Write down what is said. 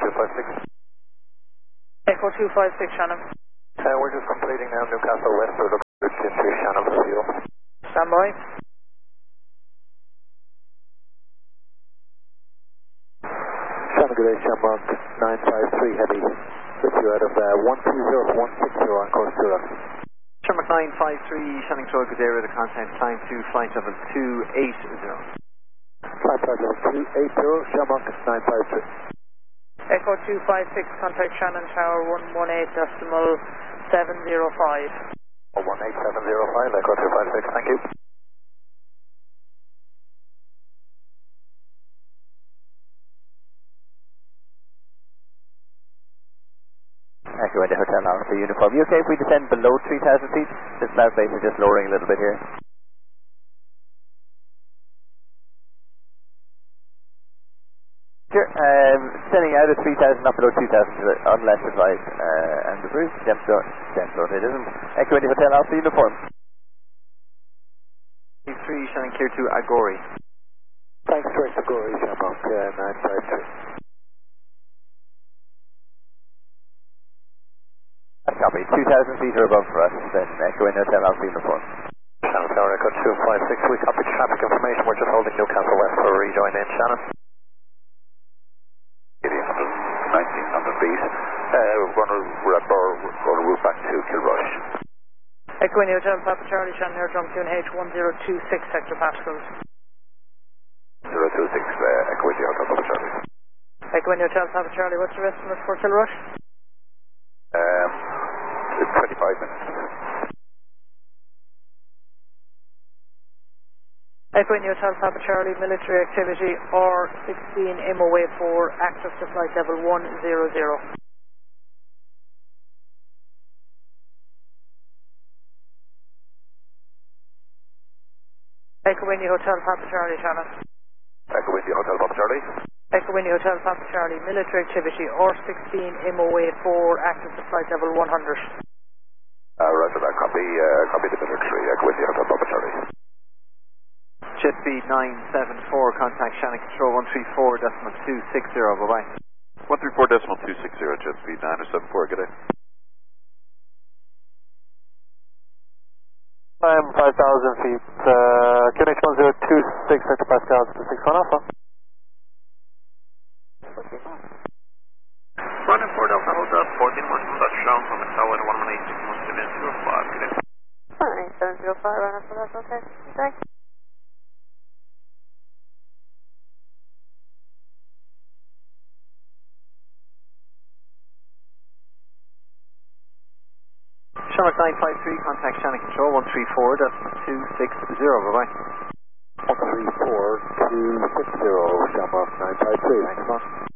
256. Echo 256, Shannon. We're just completing now Newcastle West, we're looking into Shannon for fuel. Stand by. Shannon, good day, Shamrock 953 Heavy, with you out of 120-160 on course to us. Shamrock 953, Shannon Crow, good day, with a contact, climb to flight level 280. Flight level 280, Shamrock 953. Echo 256, contact Shannon Tower 118.705. 18705, Echo 256, thank you. Echo India Hotel Alpha Uniform. You okay if we descend below 3,000 feet? This loud base is just lowering a little bit here. Sure. Sending out at 3,000, up below 2,000 unless advised. And the roof, gentle it isn't. Echo India Hotel Alpha Uniform. 3, Shannon clear to Agori. Thanks, direct Agori, Shamrock 953. Copy. 2,000 feet or above for us, then Echo India Hotel Alpha Uniform. Shannon Tower, Echo 256, we copy traffic information, we're just holding Newcastle West for a rejoin in, Shannon. 1900 feet. We're at Burr, we're going to route back to Kilrush. Echo India Hotel Papa Charlie, Shannon Air Drum QNH 1026 hectopascals. 026, Echo India Hotel Papa Charlie. Echo India Hotel Papa Charlie, what's your estimate for Kilrush? 25 minutes. Echo India Hotel Papa Charlie, military activity R16 MOA 4, active to flight level 100. Echo India Hotel Papa Charlie, Shannon. Echo India Hotel Papa Charlie. Echo India Hotel Papa Charlie, military activity R16 MOA 4, active to flight level 100. Roger that, copy the military, Echo India Hotel Papa Charlie. Jet speed 974, contact Shannon Control 134.260, bye-bye. 134.260, jet speed 974, good day. I'm 5,000 feet, QNH 1026 hectopascals to 61 Alpha. Running 4 Delta Hotel, 14 Marshall touchdown from the tower 118.705, good day. 18705, running 4 Delta, okay, thanks. Shamrock 953, contact Shannon Control 134.260, bye-bye. 134.260, Shamrock 953. Thanks, boss.